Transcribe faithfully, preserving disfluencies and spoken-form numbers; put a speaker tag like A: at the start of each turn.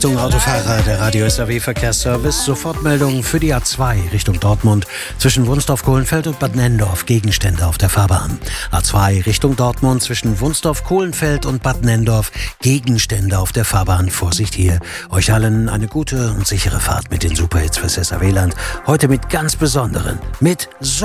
A: Achtung Autofahrer, der Radio S A W Verkehrsservice. Sofortmeldung für die A zwei Richtung Dortmund zwischen Wunsdorf-Kohlenfeld und Bad Nenndorf. Gegenstände auf der Fahrbahn. A zwei Richtung Dortmund zwischen Wunsdorf-Kohlenfeld und Bad Nenndorf. Gegenstände auf der Fahrbahn. Vorsicht hier. Euch allen eine gute und sichere Fahrt mit den Superhits fürs S A W-Land. Heute mit ganz besonderen, mit